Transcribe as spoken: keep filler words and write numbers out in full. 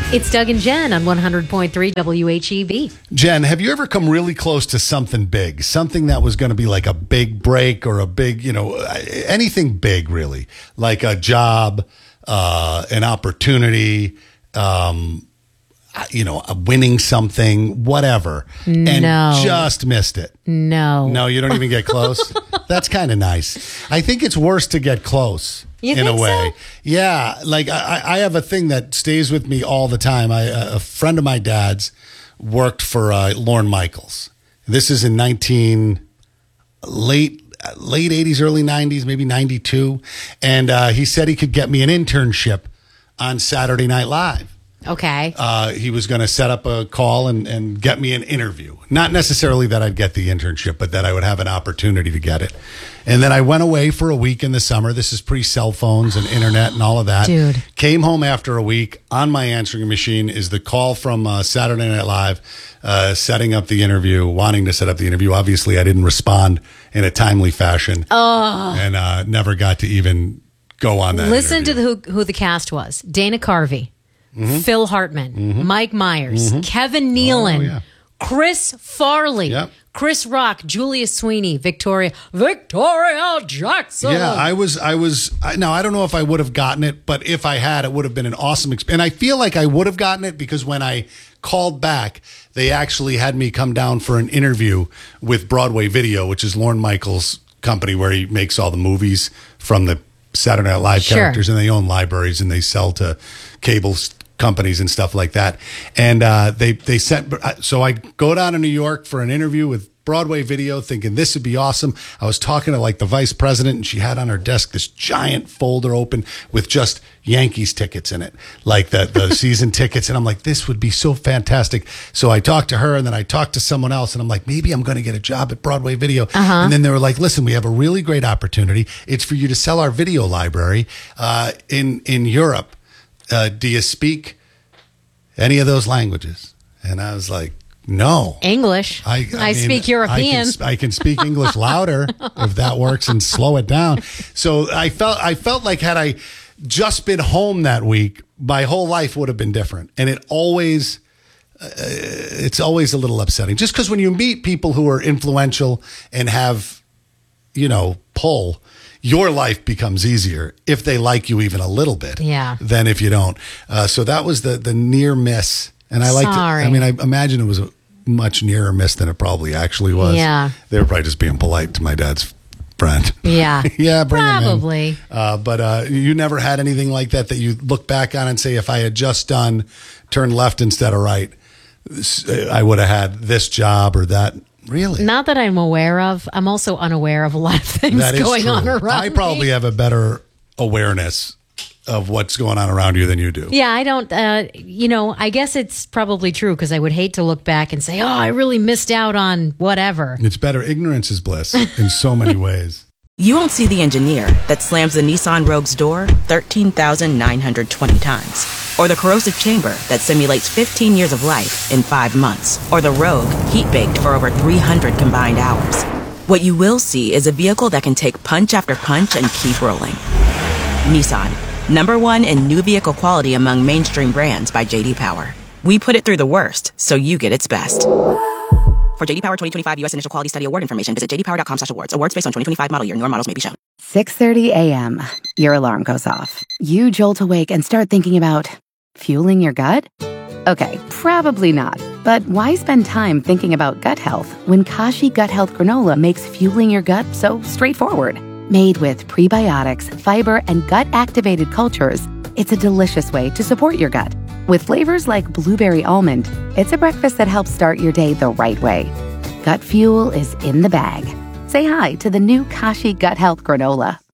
It's Doug and Jen on one hundred point three W H E V. Jen, have you ever come really close to something big? Something that was going to be like a big break or a big, you know, anything big really, like a job, uh, an opportunity, um, you know, winning something, whatever, and No. just missed it. No. No, you don't even get close. That's kind of nice. I think it's worse to get close. You in think a way. so? Yeah. Like I, I have a thing that stays with me all the time. I, a friend of my dad's worked for uh, Lorne Michaels. This is in nineteen late, late eighties, early nineties, maybe ninety-two. And uh, he said he could get me an internship on Saturday Night Live. Okay. Uh, he was going to set up a call and, and get me an interview. Not necessarily that I'd get the internship, but that I would have an opportunity to get it. And then I went away for a week in the summer. This is pre-cell phones and internet and all of that. Dude. Came home after a week. On my answering machine is the call from uh, Saturday Night Live, uh, setting up the interview, wanting to set up the interview. Obviously, I didn't respond in a timely fashion. Oh. And uh, never got to even go on that Listen interview. to the, who, who the cast was. Dana Carvey, mm-hmm. Phil Hartman, mm-hmm. Mike Myers, mm-hmm. Kevin Nealon, Oh, yeah. Chris Farley, Yep. Chris Rock, Julia Sweeney, Victoria, Victoria Jackson. Yeah, I was, I was, I, now I don't know if I would have gotten it, but if I had, it would have been an awesome experience. And I feel like I would have gotten it because when I called back, they actually had me come down for an interview with Broadway Video, which is Lorne Michaels' company where he makes all the movies from the Saturday Night Live Sure. characters, and they own libraries and they sell to cable companies and stuff like that. And uh, they they sent, so I go down to New York for an interview with Broadway Video, thinking this would be awesome. I was talking to like the vice president, and she had on her desk this giant folder open with just Yankees tickets in it, like the the season tickets. And I'm like, this would be so fantastic. So I talked to her, and then I talked to someone else, and I'm like, maybe I'm going to get a job at Broadway Video. Uh-huh. And then they were like, listen, we have a really great opportunity. It's for you to sell our video library uh, in in Europe. Uh, do you speak any of those languages? And I was like, no. English. I, I, I mean, speak European. I can, I can speak English louder if that works and slow it down. So I felt I felt like had I just been home that week, my whole life would have been different. And it always, uh, it's always a little upsetting. Just because when you meet people who are influential and have, you know, pull, your life becomes easier if they like you even a little bit Yeah. than if you don't. Uh, so that was the the near miss. And I like to, Sorry. I mean, I imagine it was a much nearer miss than it probably actually was. Yeah. They were probably just being polite to my dad's friend. Yeah. Yeah, bring him in. Probably. Uh, but uh, you never had anything like that that you look back on and say, if I had just done turn left instead of right, this- I would have had this job or that. Really? Not that I'm aware of. I'm also unaware of a lot of things That is going true. on around I probably me. have a better awareness of what's going on around you than you do. Yeah, I don't, uh, you know, I guess it's probably true because I would hate to look back and say, oh, I really missed out on whatever. It's better. Ignorance is bliss in so many ways. You won't see the engineer that slams the Nissan Rogue's door thirteen thousand nine hundred twenty times. Or the corrosive chamber that simulates fifteen years of life in five months. Or the Rogue heat-baked for over three hundred combined hours. What you will see is a vehicle that can take punch after punch and keep rolling. Nissan, number one in new vehicle quality among mainstream brands by J D Power. We put it through the worst, so you get its best. For J D Power twenty twenty-five U S Initial Quality Study Award information, visit j d power dot com slash awards. Awards based on twenty twenty-five model year. Newer models may be shown. six thirty a.m. Your alarm goes off. You jolt awake and start thinking about fueling your gut? Okay, probably not. But why spend time thinking about gut health when Kashi Gut Health Granola makes fueling your gut so straightforward? Made with prebiotics, fiber, and gut-activated cultures, it's a delicious way to support your gut. With flavors like blueberry almond, it's a breakfast that helps start your day the right way. Gut fuel is in the bag. Say hi to the new Kashi Gut Health Granola.